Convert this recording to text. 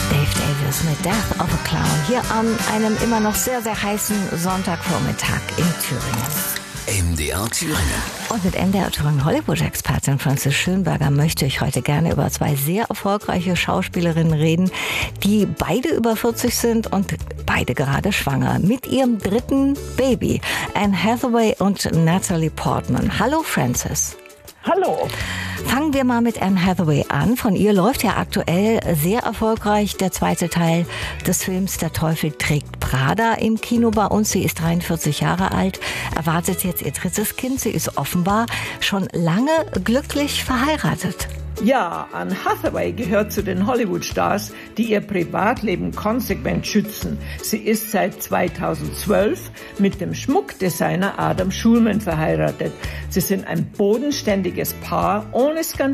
Dave Davies mit Death of a Clown hier an einem immer noch sehr, sehr heißen Sonntagvormittag in Thüringen. MDR Thüringen. Und mit MDR Thüringen Hollywood-Expertin Franziska Schönberger möchte ich heute gerne über zwei sehr erfolgreiche Schauspielerinnen reden, die beide über 40 sind und beide gerade schwanger. Mit ihrem dritten Baby, Anne Hathaway und Natalie Portman. Hallo Frances. Hallo. Fangen wir mal mit Anne Hathaway an. Von ihr läuft ja aktuell sehr erfolgreich der zweite Teil des Films Der Teufel trägt Prada im Kino bei uns. Sie ist 43 Jahre alt, erwartet jetzt ihr drittes Kind. Sie ist offenbar schon lange glücklich verheiratet. Ja, Anne Hathaway gehört zu den Hollywood-Stars, die ihr Privatleben konsequent schützen. Sie ist seit 2012 mit dem Schmuckdesigner Adam Schulman verheiratet. Sie sind ein bodenständiges Paar ohne Skandale.